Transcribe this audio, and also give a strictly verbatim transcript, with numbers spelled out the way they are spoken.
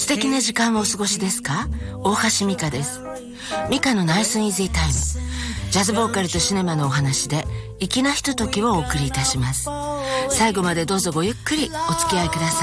素敵な時間をお過ごしですか？大橋美香です。美香のナイスイージータイム。ジャズボーカルとシネマのお話で粋なひとときをお送りいたします。最後までどうぞごゆっくりお付き合いください。